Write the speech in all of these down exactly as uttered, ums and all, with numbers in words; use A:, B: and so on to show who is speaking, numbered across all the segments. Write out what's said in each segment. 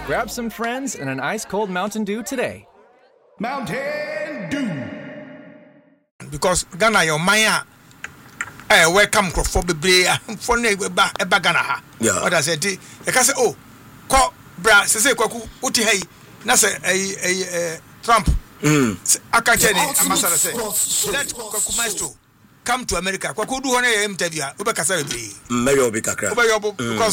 A: Grab some friends and an ice-cold Mountain Dew today.
B: Mountain Dew.
C: Because Ghana, your Maya, eh, welcome for Biblia, for Neba Ghana.
D: Yeah.
C: What I said, I can say, oh, call Bra, say, Kwaku, Uti, hey, Nasa, a Trump. I can't tell you, Ambassador say, let Kwaku Maestro come to America. Kwaku do one interview, Ubakasa,
D: Mayo Bikaka.
C: Because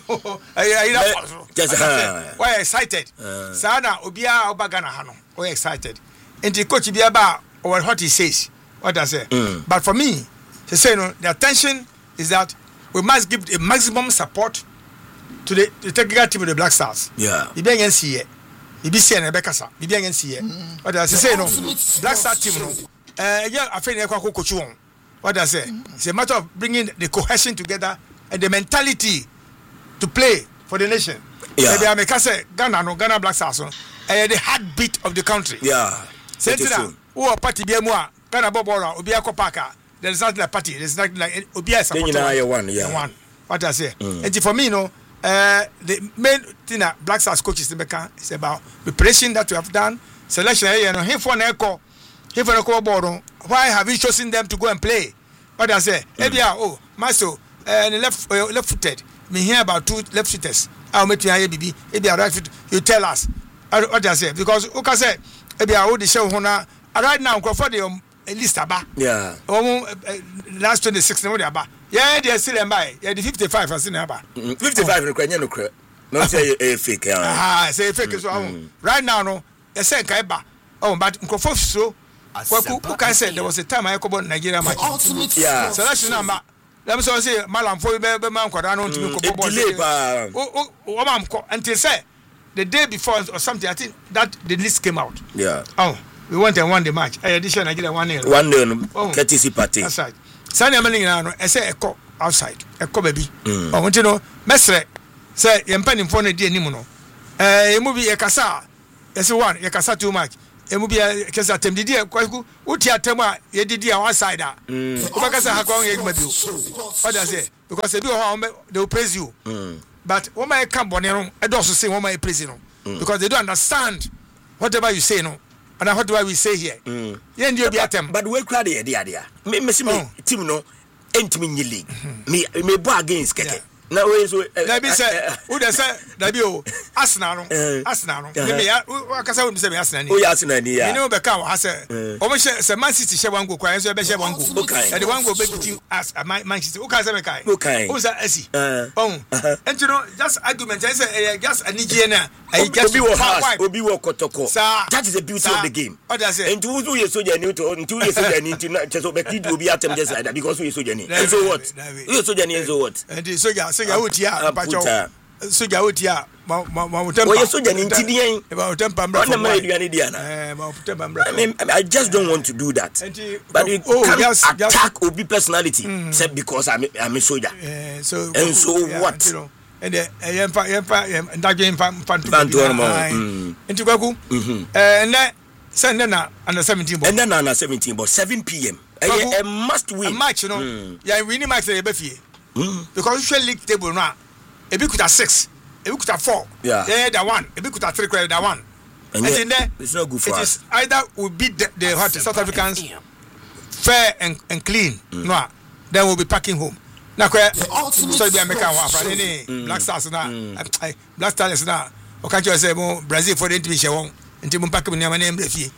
C: I why excited? Sana, Ubia, Obagana Hano, we're excited. And the coach Biaba, or what he says. What I say, mm. But for me, to say no, the attention is that we must give a maximum support to the, the technical team of the Black Stars.
D: Yeah,
C: you be against here, you be seeing Rebecca, you be against here. What I say, no, Black Star team, no, uh, yeah, I think they're quite coach on. What I say, it's a matter of bringing the cohesion together and the mentality to play for the nation.
D: Yeah,
C: maybe I make say Ghana, no Ghana Black Stars, no, uh, the heartbeat of the country.
D: Yeah,
C: say that, who are party be more. Ghana Bobora, Obia Kopaka, there is not like party, there is not like Obia
D: supporter. One, yeah.
C: One. What I say. Mm. And for me, no, uh, the main thing that Black Stars coaches is about preparation that we have done, selection, you know, him for an echo, him for an echo board. Why have you chosen them to go and play? What I say. Mm. Ebia, oh, Master, uh, left uh, left footed. Me hear about two left footers. I'll make you a baby. Ebia right foot. You tell us. What I say. Because, okay, say, Ebia, oh, the show, Hona, right now, for the at least aba.
D: Yeah.
C: Oh, last twenty-six no aba. Yeah, they still am by. Yeah, the fifty-five as in aba.
D: fifty-five no kwanya no kra. No say a fake.
C: Ah, say fake so. Right now no, you say kai ba. Oh, but nkofo so. Kwaku, who can say there was a time I could Nigeria match.
D: Yeah.
C: Selection number. Let me say malam for be man kwada no ntimi ko bobo. Oh, oh, mam ko until say the day before or something I think that the list came out.
D: Yeah.
C: Oh. We went and won the match. I edition Nigeria one nil.
D: one nil. Courtesy party.
C: That's right. Sunday morning now, I say echo outside. Echo baby. Oh, want you know, mesre say yempani mfone di enimu no. Eh, emu bi ekasa. Yes one, ekasa too much. Emu bi ekasa tem didi kwaku. Uti atem a ye didi a one side a. Ubakasa ha kwa ye gmabi. What does say? Because they they will praise you. But when my come bonero, I don't say when my praise you. Because they don't understand whatever you say no. And what do I we say here? Mm. Yeah, you be atem.
D: But we crowd the idea. Me me see me team no ent me league. Me me bo against keke. Na we so
C: na be say who dey say na be o Arsenal no Arsenal no me me akasa we say me Arsenal ni.
D: O ya Arsenal ni ya.
C: You know be ka ha say o mo say Man City share one goal kwa so be share one goal. And the one goal be between as Man City. O ka say me kai. O say asi. Oh. And you know just argument I say just anije na I just
D: obi wo house obi wo kotoko. That is the beauty of the game.
C: What does say?
D: And who do you soldier ni to until you soldier ni to just be kid obi atem just like that because we soldier ni. And so what? You soldier ni and so what?
C: And the soldier so ya utia pacho soja utia ma ma utempa
D: oye soja ni ntidien
C: ma utempa mbra
D: na ma eduane dia na
C: eh ma utempa mbra
D: I mean I just don't want to do that but you oh, can't yes, attack yes. Obi personality mm. Said because I'm I'm a soldier
C: eh so
D: and so yeah, what
C: you know and the yempa yempa ndaje yempa mfantu
D: nti
C: kwaku eh na send na under seventeen
D: and then under seventeen but seven p.m. a must win
C: a match you know mm. Yeah winning match dey be fie Mm. Because usually league table now, a bit kuta six, a bit kuta four,
D: yeah,
C: yeah, that one, a bit kuta three, that one.
D: And, and in there, it's not good for
C: it
D: us.
C: Is either we beat the, the what, South Africans fair and, and clean, mm. no, then we'll be packing home. Now, so be American one, any Black Stars now, Black Stars now. Okay, you say Brazil for the intimation one. Until we pack in your name, Coach,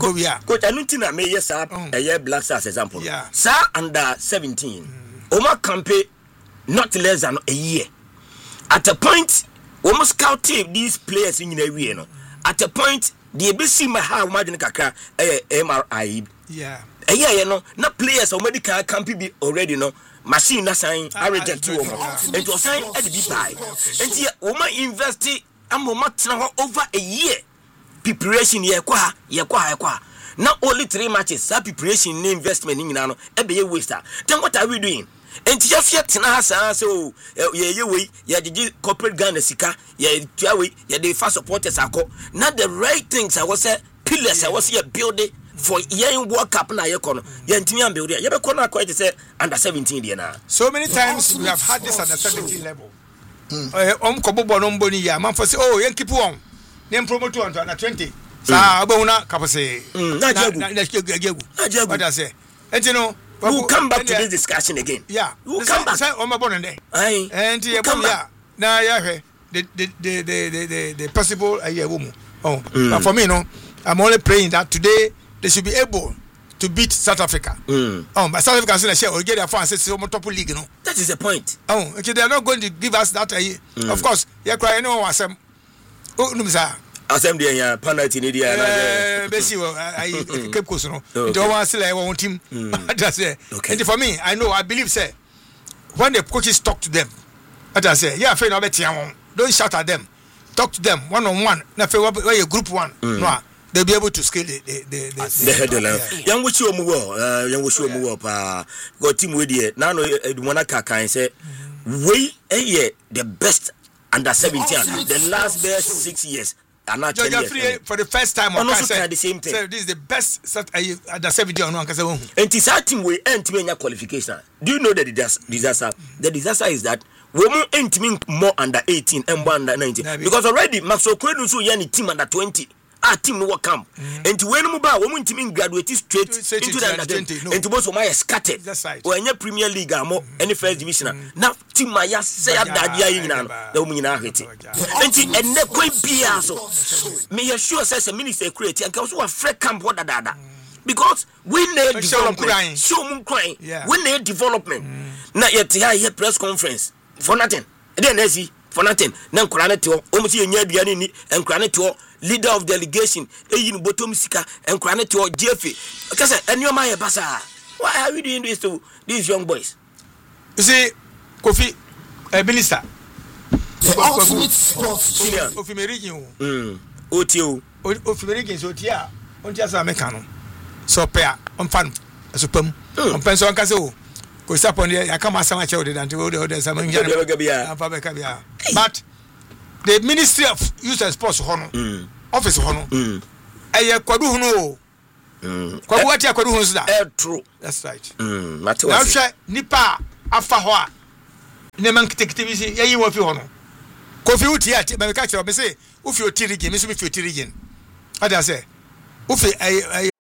D: I don't think I may yes up a year Black Stars example. Yeah, sir, under seventeen, Omar Campe. Not less than a year. At a point, almost scouted these players in the way. At a point, the A B C may have imagine kaka M R I.
C: Yeah.
D: A year, you know, not players or medical can be already no machine na sign. I reject two. And to sign at the buy. And here, woman invested a moment over a year. Preparation ye kwa ye kwa ye kwa. Not only three matches. That preparation investment in nano. A be a waster. Then what are we doing? And just yet na sa so ye ye we ye the corporate Ghana sika ye tuawe ye the fast supporters akọ not the right things I was say pillars I was here building for ye world cup na ye kono ye ntimi am build ye be kono akọ say under seventeen there na
C: so many times we have had this under seventeen level eh om ko bobo no mboni ya man for say oh yen keep on nem promote on to na twenty sa abona kapose
D: na jegu
C: na jegu
D: na jegu
C: what I say enti no
D: we'll come back to this discussion again.
C: Yeah,
D: we'll come back.
C: Say on my born there.
D: Aye.
C: And yeah, yeah. Now yeah, the the the the the the possible uh, yeah, woman. Oh, mm. But for me, no, I'm only praying that today they should be able to beat South Africa. Mm. Oh, but South Africa say will get their fans say on top league, you know.
D: That is the point.
C: Oh, okay, they are not going to give us that. Uh, mm. Of course, yeah, cry no one some. Oh, no, sir.
D: Asem dey ya penalty ni dia na
C: eh be see I Cape Coast no it was still one team that's it. And for me I know I believe say when the coaches talk to them that I say yeah fair no be tia won don't shout at them talk to them one on one na fair where you group one no they'll be able to scale the the the
D: the headline yan wo chi omu wo eh yan wo chi omu wo pa go team we dey na no edumona kakan say we eh the best under seventeen the last best six years. And not
C: Georgia for the first time
D: on say the same thing.
C: So this is the best set at the seventy on one can say
D: and this team we end me qualification. Do you know the disaster? The disaster is that we won't end me more under eighteen and more under nineteen because already Maxwell Kwenu so yani team under twenty. Our team no camp. And to when mobile woman team graduate straight into the under twenty. And to most of my scattered. Or any Premier League or any first division. Now team my say that dia in the woman in Haiti. And and the quite be also. Me assure says a minister create and also a fresh camp what that. Because we need development. Show them crying. We need development. Now yet here press conference for nothing. Then they see for nothing. Now Kranetio, almost a year behind and Kranetio. Leader of delegation, Eyin Bottom Sika, and Kranetio Jeffy. Because and your Maya Basa. Why are we doing this to these young boys?
C: You see, Kofi, a minister.
E: The ultimate sports.
C: Of American.
D: Hmm. O T O.
C: Of Americans, O T A. On just Americano. So, pair, on fun, as a pum, on pencil and castle. Go up on the I come as much older than to order some but the Ministry of Youth and Sports Hono, mm. Office Hono, mm. Aya Kwadu Hono, Kwawati Kwadu Hono,
D: true.
C: That's right.
D: Mm.
C: Now, share Nipa Afahwa, Neman Activity, Yayi Wafi Hono. Kofi Uti, my catcher, may say, if you're Tirigin, Miss If you're Tirigin. What I say, Ufi,